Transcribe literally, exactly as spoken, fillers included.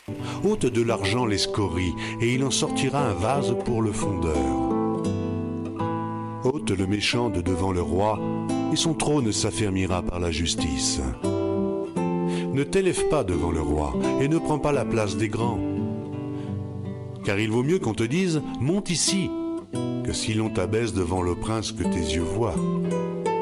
ôte de l'argent les scories, et il en sortira un vase pour le fondeur. Ôte le méchant de devant le roi, et son trône s'affermira par la justice. Ne t'élève pas devant le roi, et ne prends pas la place des grands. Car il vaut mieux qu'on te dise « monte ici », que si l'on t'abaisse devant le prince que tes yeux voient.